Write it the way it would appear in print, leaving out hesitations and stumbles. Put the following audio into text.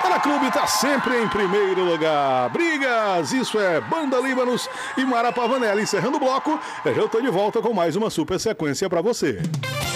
Ela Clube tá sempre em primeiro lugar. Brigas, isso é Banda Líbanos e Mara Pavanelli. Encerrando o bloco, eu tô de volta com mais uma super sequência pra você.